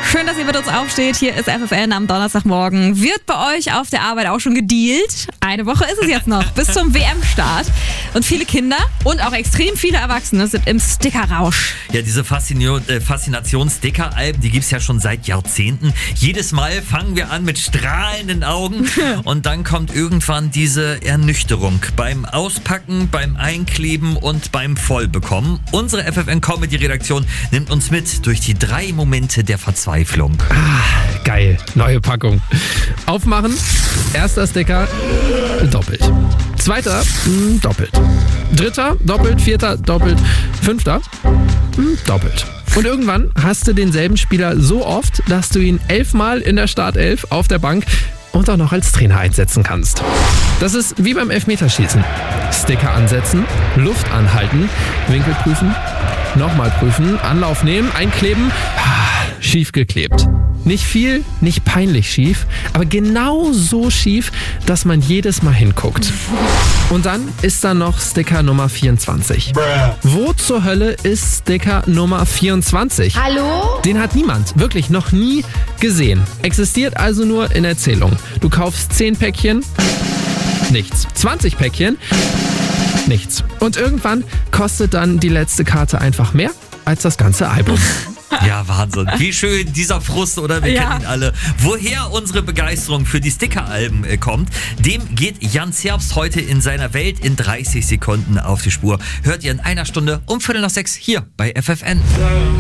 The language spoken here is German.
Schön, dass ihr mit uns aufsteht. Hier ist FFN am Donnerstagmorgen. Wird bei euch auf der Arbeit auch schon gedealt? Eine Woche ist es jetzt noch, bis zum WM-Start. Und viele Kinder und auch extrem viele Erwachsene sind im Stickerrausch. Ja, diese Faszination Sticker-Alben, die gibt's ja schon seit Jahrzehnten. Jedes Mal fangen wir an mit strahlenden Augen und dann kommt irgendwann diese Ernüchterung beim Auspacken, beim Einkleben und beim Vollbekommen. Unsere FFN-Comedy-Redaktion nimmt uns mit durch die 3 Momente der Verzweiflung. Geil, neue Packung. Aufmachen, erster Sticker, doppelt. Zweiter, doppelt. Dritter, doppelt. Vierter, doppelt. Fünfter, doppelt. Und irgendwann hast du denselben Spieler so oft, dass du ihn 11 Mal in der Startelf auf der Bank und auch noch als Trainer einsetzen kannst. Das ist wie beim Elfmeterschießen. Sticker ansetzen, Luft anhalten, Winkel prüfen, nochmal prüfen, Anlauf nehmen, einkleben, schief geklebt. Nicht viel, nicht peinlich schief, aber genau so schief, dass man jedes Mal hinguckt. Und dann ist da noch Sticker Nummer 24. Wo zur Hölle ist Sticker Nummer 24? Hallo? Den hat niemand, wirklich noch nie gesehen. Existiert also nur in Erzählung. Du kaufst 10 Päckchen, nichts. 20 Päckchen, nichts. Und irgendwann kostet dann die letzte Karte einfach mehr als das ganze Album. Ja, Wahnsinn. Wie schön dieser Frust, oder? Wir kennen ihn alle. Woher unsere Begeisterung für die Sticker-Alben kommt, dem geht Jan Zerbst heute in seiner Welt in 30 Sekunden auf die Spur. Hört ihr in einer Stunde um 5:45 hier bei FFN.